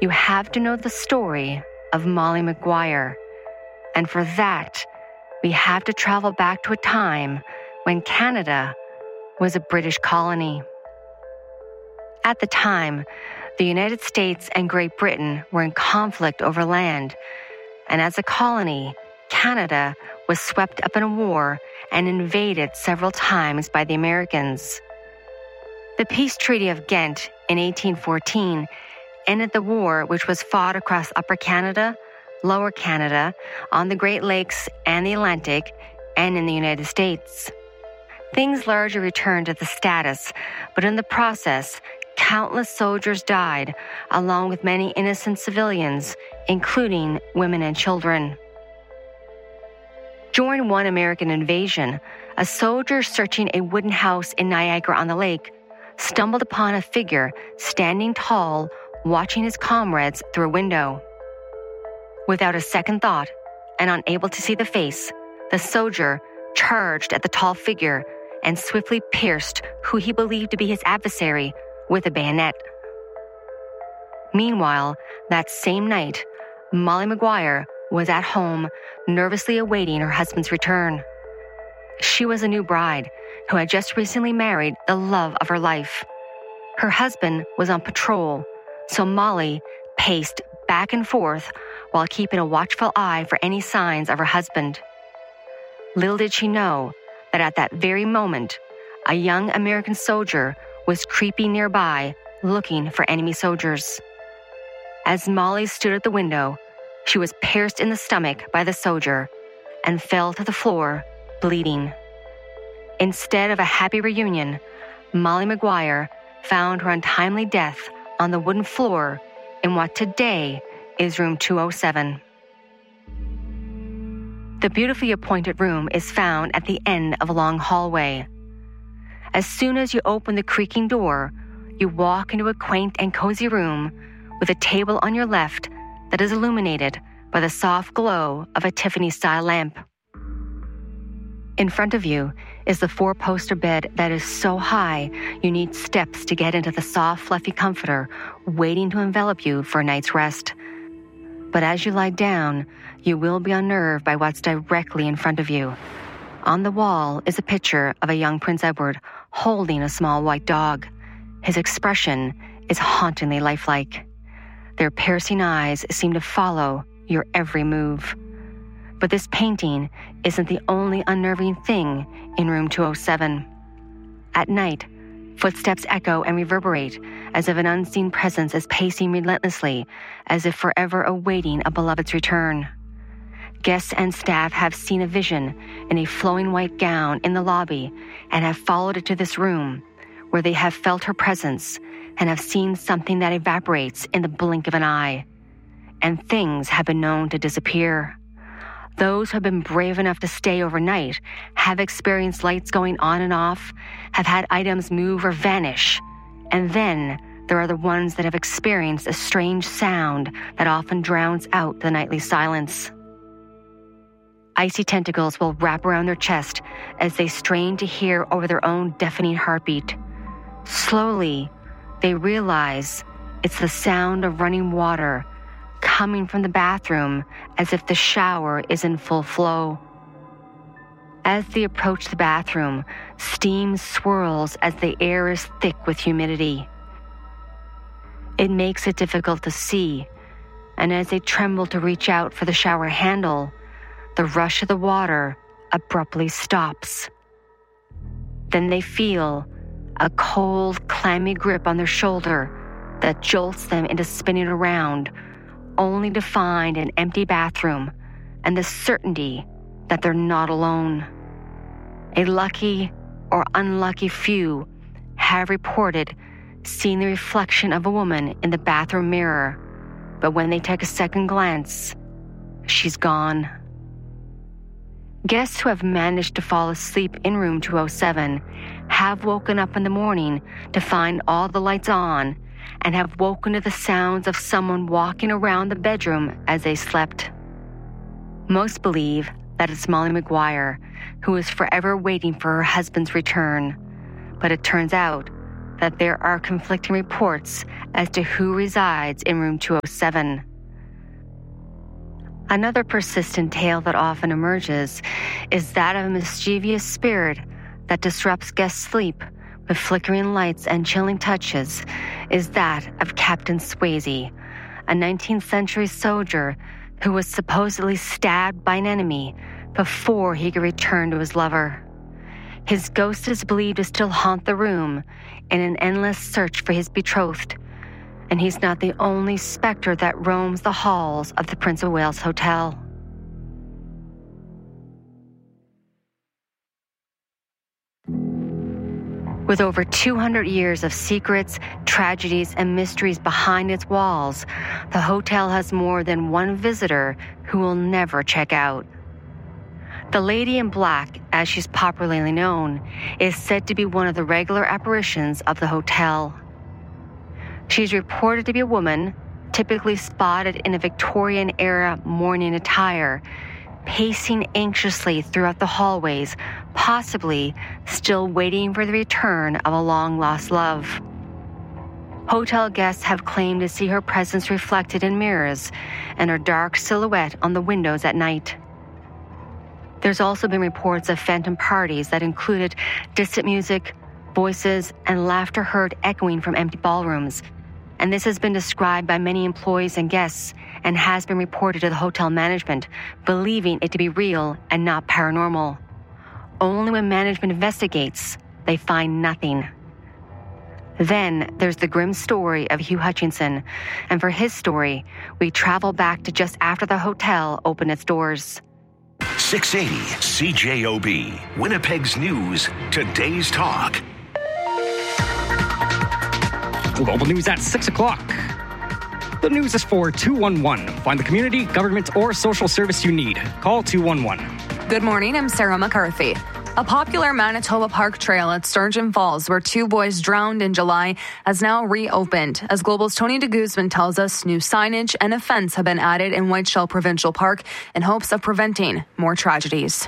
you have to know the story of Molly Maguire. And for that, we have to travel back to a time when Canada was a British colony. At the time, the United States and Great Britain were in conflict over land, and as a colony, Canada was swept up in a war and invaded several times by the Americans. The Peace Treaty of Ghent in 1814 ended the war, which was fought across Upper Canada, Lower Canada, on the Great Lakes and the Atlantic, and in the United States. Things largely returned to the status, but in the process, countless soldiers died, along with many innocent civilians, including women and children. During one American invasion, a soldier searching a wooden house in Niagara-on-the-Lake stumbled upon a figure standing tall, watching his comrades through a window. Without a second thought, and unable to see the face, the soldier charged at the tall figure and swiftly pierced who he believed to be his adversary with a bayonet. Meanwhile, that same night, Molly Maguire was at home, nervously awaiting her husband's return. She was a new bride who had just recently married the love of her life. Her husband was on patrol, so Molly paced back and forth while keeping a watchful eye for any signs of her husband. Little did she know that at that very moment, a young American soldier was creeping nearby, looking for enemy soldiers. As Molly stood at the window, she was pierced in the stomach by the soldier and fell to the floor, bleeding. Instead of a happy reunion, Molly Maguire found her untimely death on the wooden floor in what today is room 207. The beautifully appointed room is found at the end of a long hallway. As soon as you open the creaking door, you walk into a quaint and cozy room with a table on your left that is illuminated by the soft glow of a Tiffany-style lamp. In front of you is the four-poster bed that is so high you need steps to get into the soft, fluffy comforter waiting to envelop you for a night's rest. But as you lie down, you will be unnerved by what's directly in front of you. On the wall is a picture of a young Prince Edward holding a small white dog. His expression is hauntingly lifelike. Their piercing eyes seem to follow your every move. But this painting isn't the only unnerving thing in room 207. At night, footsteps echo and reverberate as if an unseen presence is pacing relentlessly, as if forever awaiting a beloved's return. Guests and staff have seen a vision in a flowing white gown in the lobby and have followed it to this room, where they have felt her presence and have seen something that evaporates in the blink of an eye. And things have been known to disappear. Those who have been brave enough to stay overnight have experienced lights going on and off, have had items move or vanish. And then there are the ones that have experienced a strange sound that often drowns out the nightly silence. Icy tentacles will wrap around their chest as they strain to hear over their own deafening heartbeat. Slowly, they realize it's the sound of running water coming from the bathroom as if the shower is in full flow. As they approach the bathroom, steam swirls as the air is thick with humidity. It makes it difficult to see, and as they tremble to reach out for the shower handle, the rush of the water abruptly stops. Then they feel a cold, clammy grip on their shoulder that jolts them into spinning around, only to find an empty bathroom and the certainty that they're not alone. A lucky or unlucky few have reported seeing the reflection of a woman in the bathroom mirror, but when they take a second glance, she's gone. Guests who have managed to fall asleep in room 207 have woken up in the morning to find all the lights on and have woken to the sounds of someone walking around the bedroom as they slept. Most believe that it's Molly Maguire, who is forever waiting for her husband's return, but it turns out that there are conflicting reports as to who resides in room 207. Another persistent tale that often emerges is that of a mischievous spirit that disrupts guests' sleep with flickering lights and chilling touches is that of Captain Swayze, a 19th century soldier who was supposedly stabbed by an enemy before he could return to his lover. His ghost is believed to still haunt the room in an endless search for his betrothed, and he's not the only specter that roams the halls of the Prince of Wales Hotel. With over 200 years of secrets, tragedies, and mysteries behind its walls, the hotel has more than one visitor who will never check out. The Lady in Black, as she's popularly known, is said to be one of the regular apparitions of the hotel. She's reported to be a woman, typically spotted in a Victorian-era mourning attire, pacing anxiously throughout the hallways, possibly still waiting for the return of a long-lost love. Hotel guests have claimed to see her presence reflected in mirrors and her dark silhouette on the windows at night. There's also been reports of phantom parties that included distant music, voices, and laughter heard echoing from empty ballrooms, and this has been described by many employees and guests and has been reported to the hotel management, believing it to be real and not paranormal. Only when management investigates, they find nothing. Then there's the grim story of Hugh Hutchinson, and for his story, we travel back to just after the hotel opened its doors. 680 CJOB, Winnipeg's News, Today's Talk. Global news at 6 o'clock. The news is for 211. Find the community, government, or social service you need. Call 211. Good morning, I'm Sarah McCarthy. A popular Manitoba Park trail at Sturgeon Falls, where 2 boys drowned in July, has now reopened. As Global's Tony de Guzman tells us, new signage and a fence have been added in Whiteshell Provincial Park in hopes of preventing more tragedies.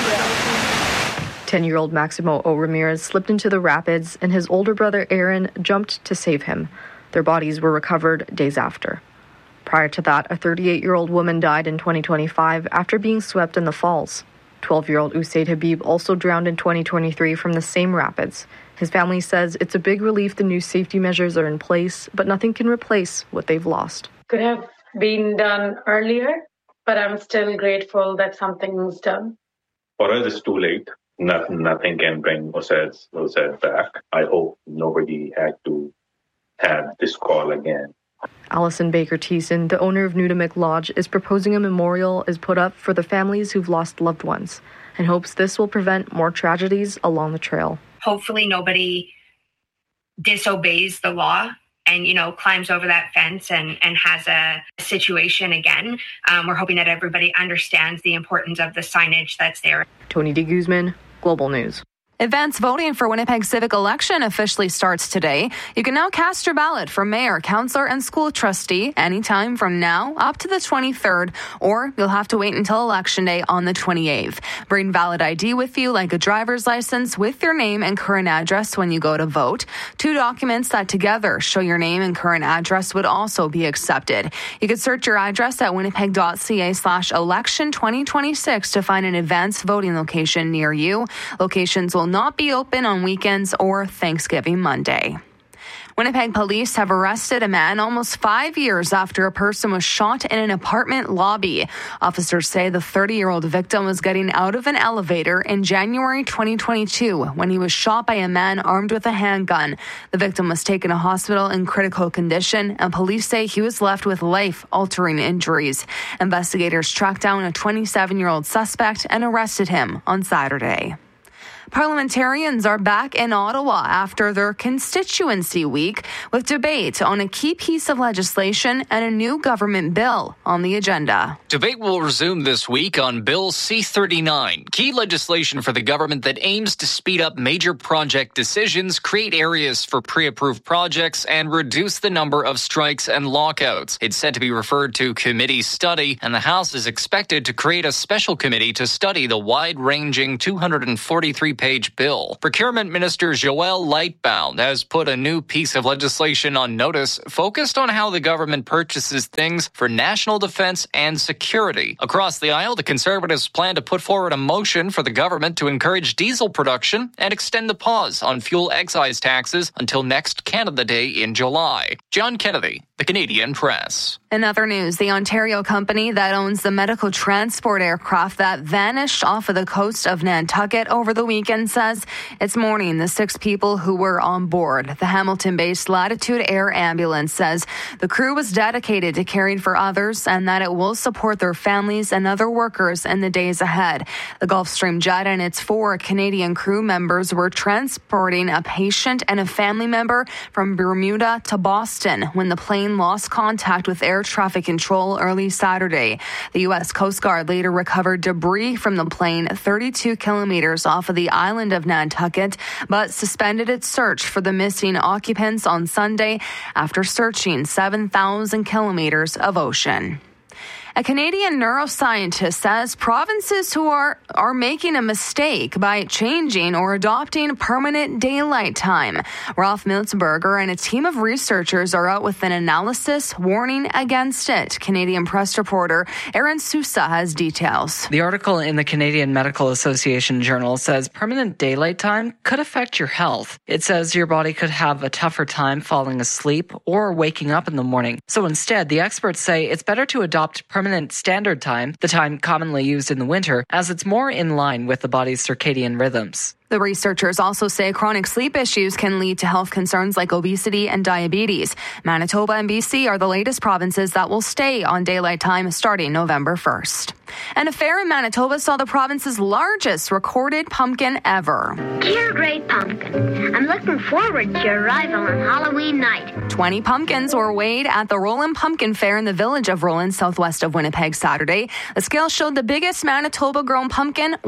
10-year-old Maximo O. Ramirez slipped into the rapids, and his older brother Aaron jumped to save him. Their bodies were recovered days after. Prior to that, a 38-year-old woman died in 2025 after being swept in the falls. 12-year-old Usaid Habib also drowned in 2023 from the same rapids. His family says it's a big relief the new safety measures are in place, but nothing can replace what they've lost. Could have been done earlier, but I'm still grateful that something was done. For us, it's too late. Nothing can bring Osed back. I hope nobody had to have this call again. Allison Baker Thiessen, the owner of Nudamik Lodge, is proposing a memorial is put up for the families who've lost loved ones and hopes this will prevent more tragedies along the trail. Hopefully nobody disobeys the law and, climbs over that fence and has a situation again. We're hoping that everybody understands the importance of the signage that's there. Tony de Guzman, Global News. Advance voting for Winnipeg's civic election officially starts today. You can now cast your ballot for mayor, councillor, and school trustee anytime from now up to the 23rd, or you'll have to wait until Election Day on the 28th. Bring valid ID with you, like a driver's license with your name and current address when you go to vote. 2 documents that together show your name and current address would also be accepted. You can search your address at winnipeg.ca/election 2026 to find an advanced voting location near you. Locations will not be open on weekends or Thanksgiving Monday. Winnipeg police have arrested a man almost 5 years after a person was shot in an apartment lobby. Officers say the 30-year-old victim was getting out of an elevator in January 2022 when he was shot by a man armed with a handgun. The victim was taken to hospital in critical condition, and police say he was left with life-altering injuries. Investigators tracked down a 27-year-old suspect and arrested him on Saturday. Parliamentarians are back in Ottawa after their constituency week with debate on a key piece of legislation and a new government bill on the agenda. Debate will resume this week on Bill C-39, key legislation for the government that aims to speed up major project decisions, create areas for pre-approved projects, and reduce the number of strikes and lockouts. It's set to be referred to committee study, and the House is expected to create a special committee to study the wide-ranging 243 three-page bill. Procurement Minister Joël Lightbound has put a new piece of legislation on notice focused on how the government purchases things for national defense and security. Across the aisle, the Conservatives plan to put forward a motion for the government to encourage diesel production and extend the pause on fuel excise taxes until next Canada Day in July. John Kennedy, The Canadian Press. In other news, the Ontario company that owns the medical transport aircraft that vanished off of the coast of Nantucket over the weekend says it's mourning the 6 people who were on board. The Hamilton-based Latitude Air Ambulance says the crew was dedicated to caring for others and that it will support their families and other workers in the days ahead. The Gulfstream jet and its 4 Canadian crew members were transporting a patient and a family member from Bermuda to Boston when the plane lost contact with air traffic control early Saturday. The U.S. Coast Guard later recovered debris from the plane 32 kilometers off of the island of Nantucket, but suspended its search for the missing occupants on Sunday after searching 7,000 kilometers of ocean. A Canadian neuroscientist says provinces who are making a mistake by changing or adopting permanent daylight time. Ralph Miltzberger and a team of researchers are out with an analysis warning against it. Canadian Press reporter Aaron Sousa has details. The article in the Canadian Medical Association Journal says permanent daylight time could affect your health. It says your body could have a tougher time falling asleep or waking up in the morning. So instead, the experts say it's better to adopt permanent standard time, the time commonly used in the winter, as it's more in line with the body's circadian rhythms. The researchers also say chronic sleep issues can lead to health concerns like obesity and diabetes. Manitoba and BC are the latest provinces that will stay on daylight time starting November 1st. And a fair in Manitoba saw the province's largest recorded pumpkin ever. Dear Great Pumpkin, I'm looking forward to your arrival on Halloween night. 20 pumpkins were weighed at the Roland Pumpkin Fair in the village of Roland, southwest of Winnipeg, Saturday. The scale showed the biggest Manitoba-grown pumpkin,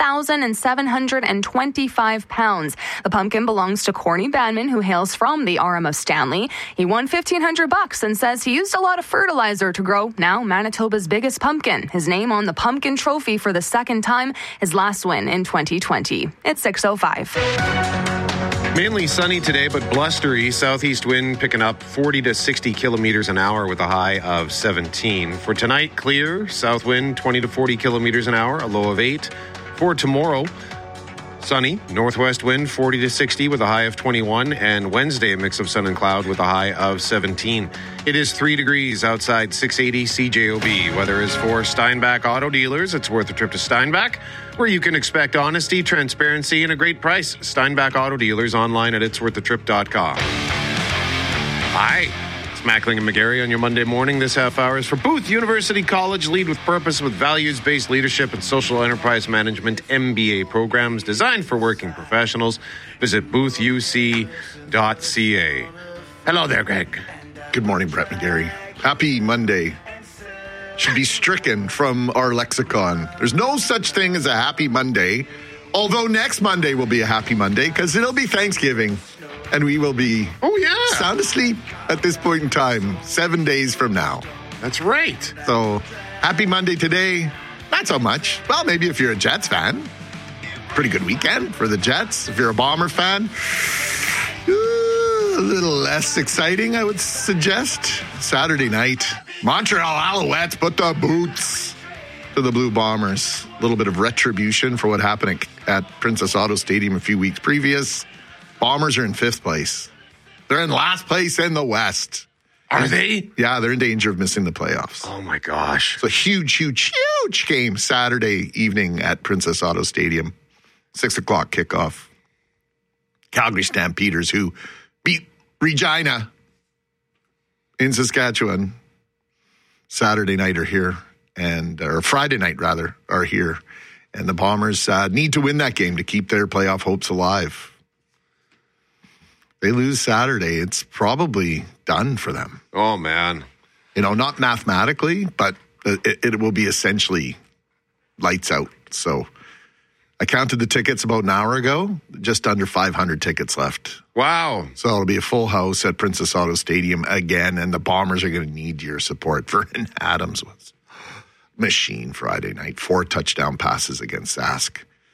1,725 pounds. The pumpkin belongs to Corny Banman, who hails from the RM of Stanley. He won $1,500 and says he used a lot of fertilizer to grow now Manitoba's biggest pumpkin. His name on the pumpkin trophy for the second time, his last win in 2020. It's 6:05. Mainly sunny today, but blustery. Southeast wind picking up 40 to 60 kilometers an hour with a high of 17. For tonight, clear. South wind 20 to 40 kilometers an hour, a low of 8. For tomorrow, sunny. Northwest wind 40 to 60 with a high of 21. And Wednesday, a mix of sun and cloud with a high of 17. It is 3 degrees outside 680 CJOB. Weather is for Steinbach Auto Dealers. It's worth a trip to Steinbach, where you can expect honesty, transparency, and a great price. Steinbach Auto Dealers online at itsworthatrip.com. Hi, it's Mackling and McGarry on your Monday morning. This half hour is for Booth University College. Lead with purpose with values-based leadership and social enterprise management MBA programs designed for working professionals. Visit boothuc.ca. Hello there, Greg. Good morning, Brett McGarry. Happy Monday. Should be stricken from our lexicon. There's no such thing as a happy Monday, although next Monday will be a happy Monday because it'll be Thanksgiving and we will be sound asleep at this point in time 7 days from now. That's right. So happy Monday today. Not so much. Well, maybe if you're a Jets fan, pretty good weekend for the Jets. If you're a Bomber fan, a little less exciting, I would suggest. Saturday night, Montreal Alouettes put the boots to the Blue Bombers. A little bit of retribution for what happened at Princess Auto Stadium a few weeks previous. Bombers are in 5th place. They're in last place in the West. Are they? Yeah, they're in danger of missing the playoffs. Oh, my gosh. It's a huge game Saturday evening at Princess Auto Stadium. 6 o'clock kickoff. Calgary Stampeders, who beat Regina in Saskatchewan Saturday night are here, or Friday night rather, are here. And the Bombers need to win that game to keep their playoff hopes alive. They lose Saturday, it's probably done for them. Oh, man. You know, not mathematically, but it will be essentially lights out. So I counted the tickets about an hour ago, just under 500 tickets left. Wow. So it'll be a full house at Princess Auto Stadium again, and the Bombers are going to need your support. Vernon Adams was machine Friday night. 4 touchdown passes against Sask.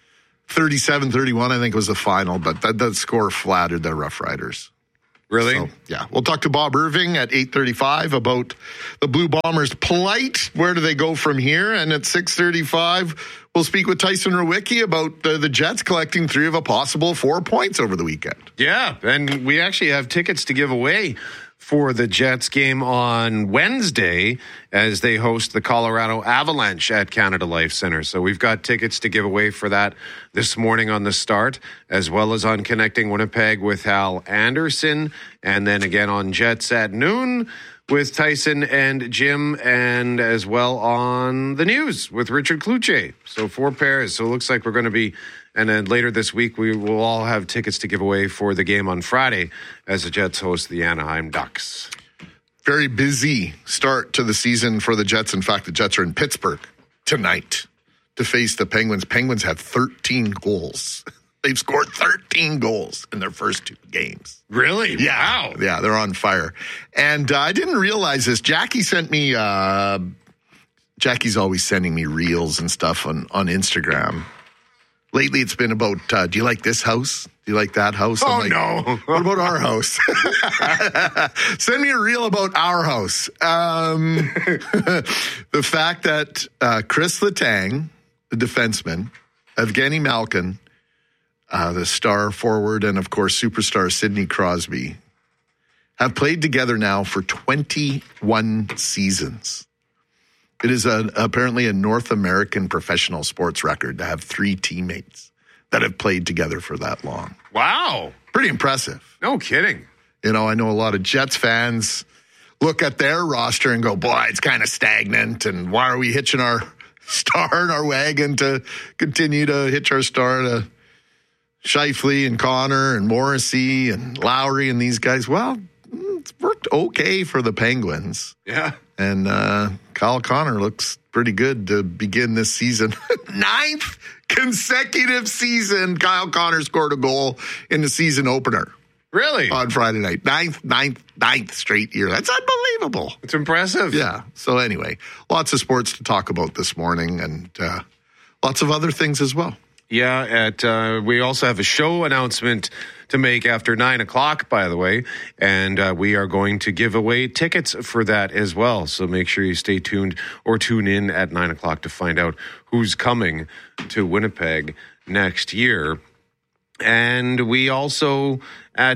37-31, I think, was the final, but that score flattered the Rough Riders. Really? So, yeah. We'll talk to Bob Irving at 8:35 about the Blue Bombers' plight. Where do they go from here? And at 6:35, we'll speak with Tyson Rowicki about the Jets collecting 3 of a possible 4 points over the weekend. Yeah, and we actually have tickets to give away for the Jets game on Wednesday as they host the Colorado Avalanche at Canada Life Center. So we've got tickets to give away for that this morning on the start, as well as on Connecting Winnipeg with Hal Anderson, and then again on Jets at noon with Tyson and Jim, and as well on the news with Richard Kluche. So 4 pairs. So it looks like we're going to be, and then later this week, we will all have tickets to give away for the game on Friday as the Jets host the Anaheim Ducks. Very busy start to the season for the Jets. In fact, the Jets are in Pittsburgh tonight to face the Penguins. Penguins have 13 goals. They've scored 13 goals in their first 2 games. Really? Yeah. Wow. Yeah, they're on fire. And I didn't realize this. Jackie sent me, Jackie's always sending me reels and stuff on Instagram. Lately, it's been about, do you like this house? Do you like that house? Oh, no. What about our house? Send me a reel about our house. The fact that Chris Letang, the defenseman, Evgeny Malkin, the star forward, and, of course, superstar Sidney Crosby, have played together now for 21 seasons. It is apparently a North American professional sports record to have 3 teammates that have played together for that long. Wow. Pretty impressive. No kidding. You know, I know a lot of Jets fans look at their roster and go, boy, it's kind of stagnant, and why are we hitching our star in our wagon to continue to hitch our star to Scheifele and Connor and Morrissey and Lowry and these guys? Well, it's worked okay for the Penguins. Yeah. And Kyle Connor looks pretty good to begin this season. 9th consecutive season, Kyle Connor scored a goal in the season opener. Really? On Friday night. Ninth straight year. That's unbelievable. It's impressive. Yeah. So anyway, lots of sports to talk about this morning, and lots of other things as well. Yeah, we also have a show announcement to make after 9 o'clock, by the way, and we are going to give away tickets for that as well. So make sure you stay tuned or tune in at 9 o'clock to find out who's coming to Winnipeg next year. And we also, at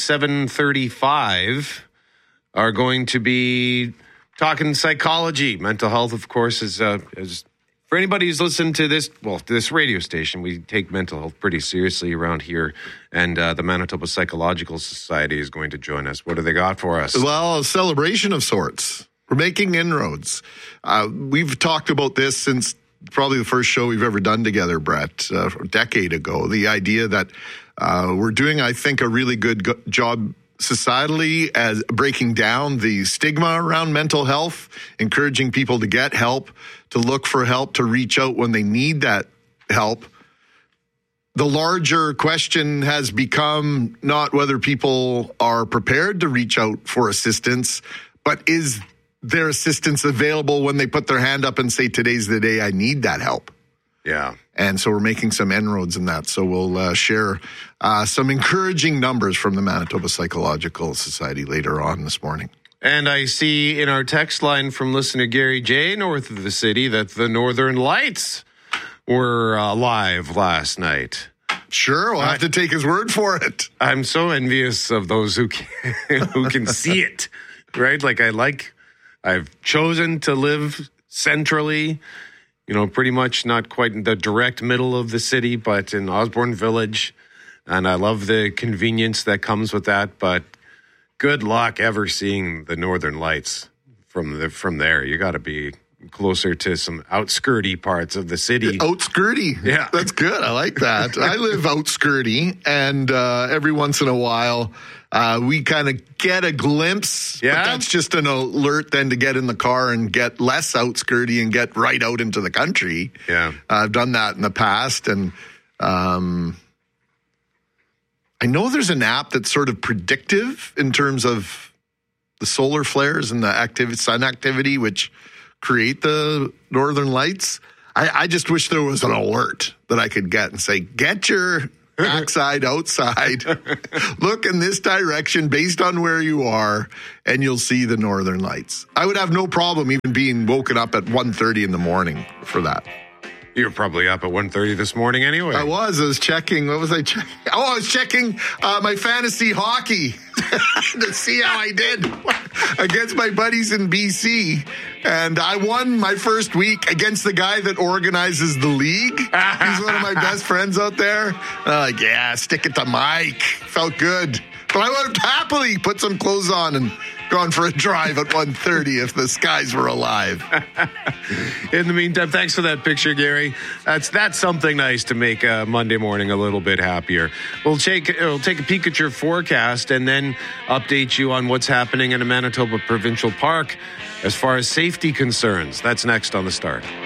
7:35, are going to be talking psychology. Mental health, of course, is for anybody who's listened to this radio station, we take mental health pretty seriously around here. And the Manitoba Psychological Society is going to join us. What do they got for us? Well, a celebration of sorts. We're making inroads. We've talked about this since probably the first show we've ever done together, Brett, a decade ago. The idea that we're doing, I think, a really good job societally as breaking down the stigma around mental health, encouraging people to get help, to look for help, to reach out when they need that help. The larger question has become not whether people are prepared to reach out for assistance, but is their assistance available when they put their hand up and say, today's the day I need that help. Yeah. And so we're making some inroads in that. So we'll share some encouraging numbers from the Manitoba Psychological Society later on this morning. And I see in our text line from listener Gary J. north of the city that the Northern Lights were live last night. Sure, we'll have to take his word for it. I'm so envious of those who can see it, right? I've chosen to live centrally, pretty much not quite in the direct middle of the city, but in Osborne Village. And I love the convenience that comes with that, but good luck ever seeing the Northern Lights from there. You got to be closer to some outskirty parts of the city. Outskirty? Yeah. That's good. I like that. I live outskirty, and every once in a while, we kind of get a glimpse. Yeah. But that's just an alert then to get in the car and get less outskirty and get right out into the country. Yeah. I've done that in the past, and I know there's an app that's sort of predictive in terms of the solar flares and the sun activity, which create the Northern Lights. I just wish there was an alert that I could get and say, get your backside outside, look in this direction based on where you are, and you'll see the northern lights. I would have no problem even being woken up at 1:30 in the morning for that. You were probably up at 1:30 this morning anyway. I was checking. What was I checking? Oh, I was checking my fantasy hockey to see how I did against my buddies in BC. And I won my first week against the guy that organizes the league. He's one of my best friends out there. Like, yeah, stick it to Mike. Felt good. But I would have happily put some clothes on and gone for a drive at 1:30 if the skies were alive. In the meantime, thanks for that picture, Gary. That's something nice to make Monday morning a little bit happier. We'll take a peek at your forecast and then update you on what's happening in a Manitoba Provincial Park as far as safety concerns. That's next on The Start.